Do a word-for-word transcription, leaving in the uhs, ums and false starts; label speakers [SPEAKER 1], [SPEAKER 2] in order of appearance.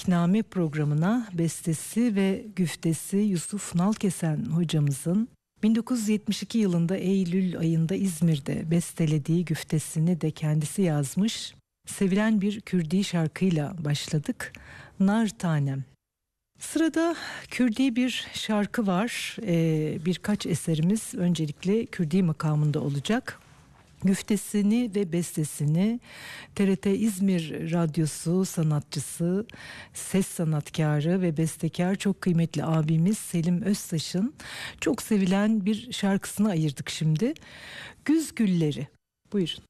[SPEAKER 1] Müzikname programına bestesi ve güftesi Yusuf Nalkesen hocamızın bin dokuz yüz yetmiş iki yılında Eylül ayında İzmir'de bestelediği güftesini de kendisi yazmış, sevilen bir Kürdi şarkıyla başladık. Nar Tanem. Sırada Kürdi bir şarkı var. Ee, birkaç eserimiz öncelikle Kürdi makamında olacak. Güftesini ve bestesini T R T İzmir Radyosu sanatçısı, ses sanatkarı ve bestekar çok kıymetli abimiz Selim Öztaş'ın çok sevilen bir şarkısına ayırdık şimdi. Güz Gülleri. Buyurun.